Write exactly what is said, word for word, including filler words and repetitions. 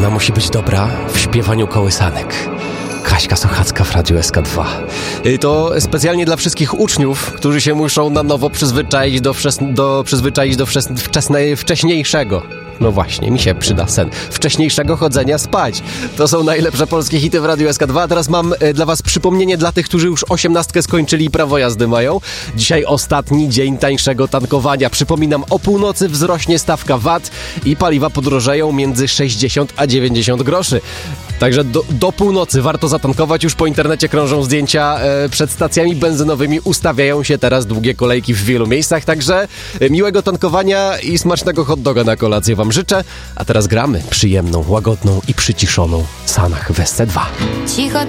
Ona musi być dobra w śpiewaniu kołysanek. Kaśka Sochacka w Radiu S K dwa. To specjalnie dla wszystkich uczniów, którzy się muszą na nowo przyzwyczaić do, wczes- do, przyzwyczaić do wczes- wczesnej, wcześniejszego. No właśnie, mi się przyda sen. Wcześniejszego chodzenia spać. To są najlepsze polskie hity w Radiu S K dwa. A teraz mam e, dla was przypomnienie dla tych, którzy już osiemnastkę skończyli i prawo jazdy mają. Dzisiaj ostatni dzień tańszego tankowania. Przypominam, o północy wzrośnie stawka V A T i paliwa podrożeją między sześćdziesiąt a dziewięćdziesiąt groszy. Także do, do północy warto zatankować. Już po internecie krążą zdjęcia e, przed stacjami benzynowymi. Ustawiają się teraz długie kolejki w wielu miejscach. Także e, miłego tankowania i smacznego hot doga na kolację wam życzę. A teraz gramy przyjemną, łagodną i przyciszoną Sanach w S C dwa. Cicho